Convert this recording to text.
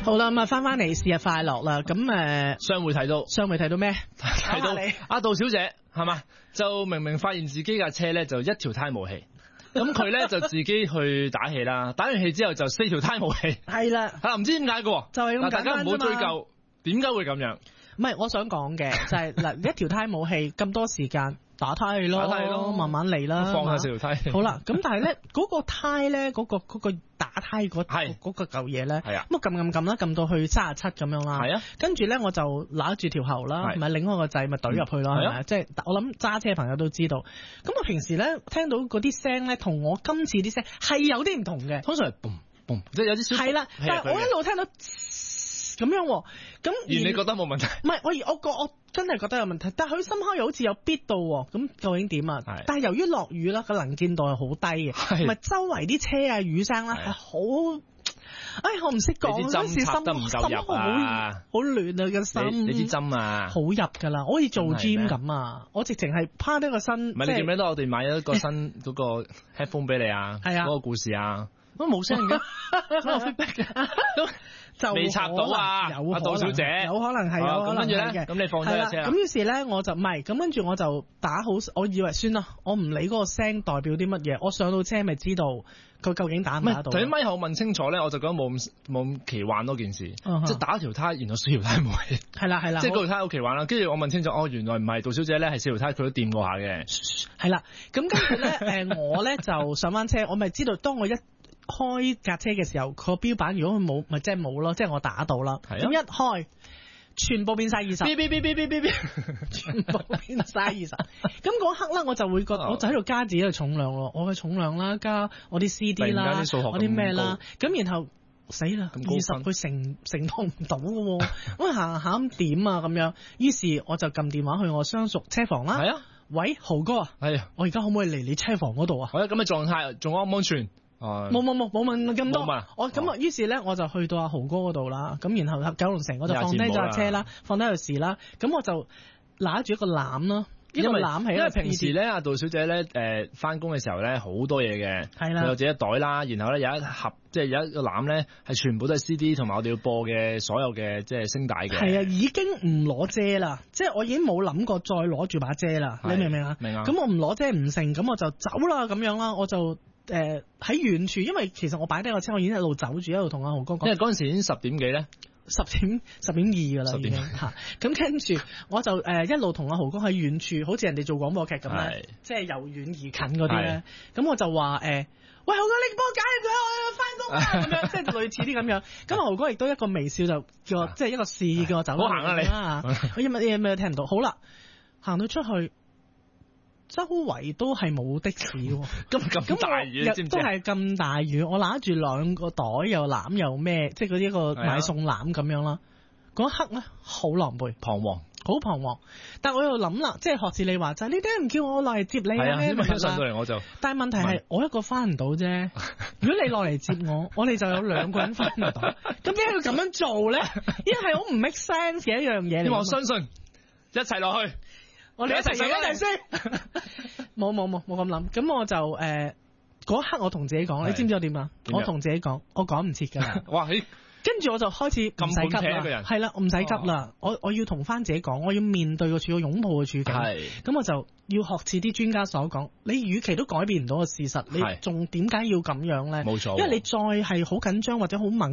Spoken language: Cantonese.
好啦，咁啊，翻嚟試日快樂啦。咁上回睇到咩？睇到阿杜小姐係嘛，就明明發現自己架車咧就一條胎冇氣，咁佢咧就自己去打氣啦，打完氣之後就4條胎冇氣。係啦，唔知點解嘅， 就係咁簡單啫嘛。 大家唔好追究點解會咁樣。 唔係，我想講嘅就係嗱，一條胎冇氣咁多時間。打胎咯，慢慢嚟啦， 放下4條胎。 好啦，咁但係咧嗰個胎咧，嗰個打胎嗰個嚿嘢咧，咁啊撳啦，撳到去37咁樣啦。係啊，跟住咧我就拿住條喉啦，咪擰開個掣咪懟入去咯，係咪？即係我諗揸車朋友都知道。咁我平時咧聽到嗰啲聲咧，同我今次啲聲係有啲唔同嘅。通常係嘣嘣，即係有啲小係啦，但係我一路聽到咁樣，咁而你覺得冇問題？ 唔係，我真係覺得有問題，但係佢深刻又好似有逼到，咁究竟點啊？但係由於落雨啦，個能見度係好低嘅，同埋周圍啲車啊雨聲啦係好，我唔識講，嗰時心得唔夠入啊， 好亂啊個心， 你啲針啊， 好入噶啦，我好似做 gym 咁啊，我直情係趴低個身。 唔係你記唔記得我哋買咗一個新嗰個 headphone 俾你啊？係啊，嗰個故事啊， 都冇聲嘅，我 feedback 嘅。就未插到啊！阿杜小姐， 有可能係有可能嘅。 咁你放低架車啦。 咁於是咧，我就唔係咁，跟住我就打好。我以為算啦，我唔理嗰個聲代表啲乜嘢，我上到車咪知道佢究竟打唔打到。 頭先咪後問清楚咧，我就覺得冇咁奇幻嗰件事，即係打條胎，原來4條胎冇氣。係啦，即係嗰條胎好奇幻啦。跟住我問清楚，原來唔係杜小姐咧，係4條胎佢都掂過下嘅。 係啦，咁跟住咧，我咧就上翻車，我咪知道當我一開架車嘅時候，個標板如果佢冇，咪即係冇咯，即係我打到啦。咁一開，全部變晒20，全部變晒20。咁嗰刻咧，我就會覺得，我就喺度加自己嘅重量咯，我嘅重量啦，加我啲 CD 啦，我啲咩啦，咁然後死啦，20佢承托唔到嘅，我行下咁點啊咁樣，於是我就撳電話去我相熟車房啦。係啊，喂，豪哥啊，係啊，我而家可唔可以嚟你車房嗰度啊？咁嘅狀態仲安唔安全？冇問咁多，我咁啊，於是咧我就去到阿豪哥嗰度啦，咁然後九龍城我就放低咗架車啦，放低個匙啦，咁我就拿住一個籃啦，因為平時咧阿杜小姐咧翻工嘅時候咧好多嘢嘅，係啦，佢有自己袋啦，然後咧有一盒即係有一個籃咧係全部都係 CD 同埋我哋要播嘅所有嘅即係聲帶嘅，係啊，已經唔攞遮啦，即係我已經冇諗過再攞住把遮啦，你明唔明啊？明啊！咁我唔攞遮唔成，咁我就走啦咁樣啦，我就。喺遠處，因為其實我擺低個車，我已經一路走住，一路同阿豪哥講。因為嗰陣時已經10點幾咧，10點2噶啦，已經嚇。咁跟住我就一路同阿豪哥喺遠處，好似人哋做廣播劇咁咧，即係由遠而近嗰啲咧。咁我就話喂，豪哥，你幫我解佢，我翻工啦，咁樣即係類似啲咁樣。咁豪哥亦都一個微笑就叫我，即係一個示意叫我走。好行啊你！我因為咩都聽唔到。好啦，行到出去。周圍都係冇的士喎，咁大雨，你知唔知？都係咁大雨，我拿住2個袋又籃又咩，即係嗰啲一個買餸籃咁樣啦。嗰一刻咧，好狼狽，好彷徨。但係我又諗啦，即係學似你話齋，你點解唔叫我落嚟接你啊？咩問題上到嚟我就，但係問題係我一個翻唔到啫。如果你落嚟接我哋就有2個人翻唔到。咁點解要咁樣做咧？因為係好唔 make sense 嘅一樣嘢嚟。我相信一齊落去。我哋一齊先，冇咁諗。咁我就嗰刻我同自己講，你知唔知我點啊？我同自己講，我趕唔切噶啦。哇！跟住我就開始唔使急啦。係啦，我唔使急啦。我要同翻自己講，我要面對個處境，擁抱個處境。咁我就要學似啲專家所講，你與其都改變唔到個事實，你仲點解要咁樣咧？冇錯。因為你再係好緊張或者好猛。